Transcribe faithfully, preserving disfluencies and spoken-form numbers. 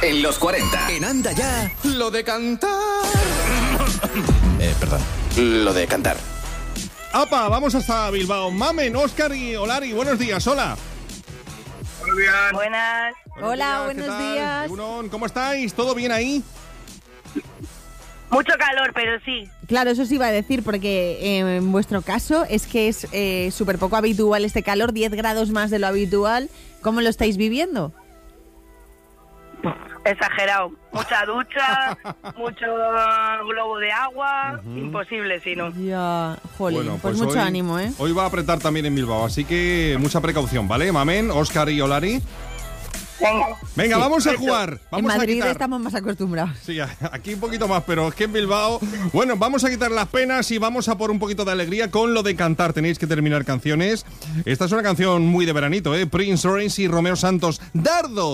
en los cuarenta. En Anda Ya, lo de cantar. eh, perdón, lo de cantar. ¡Apa! Vamos hasta Bilbao. Mamen, Óscar y Olari, buenos días, hola. Buenos días. Buenas. Buenos Hola, días, buenos ¿qué tal? días. Egunon, ¿cómo estáis? ¿Todo bien ahí? Mucho calor, pero sí. Claro, eso sí iba a decir, porque eh, en vuestro caso es que es eh, súper poco habitual este calor, diez grados más de lo habitual. ¿Cómo lo estáis viviendo? Exagerado. Mucha ducha, mucho globo de agua. Uh-huh. Imposible, si no. Ya, jolín, Bueno, pues, pues mucho hoy, ánimo, ¿eh? Hoy va a apretar también en Bilbao, así que mucha precaución, ¿vale? Mamen, Óscar y Olari. Venga, Venga, Sí, vamos a eso. jugar. Vamos en Madrid a quitar... estamos más acostumbrados. Sí, aquí un poquito más, pero es que en Bilbao... Bueno, vamos a quitar las penas y vamos a por un poquito de alegría con lo de cantar. Tenéis que terminar canciones. Esta es una canción muy de veranito, ¿eh? Prince Royce y Romeo Santos. ¡Dardo!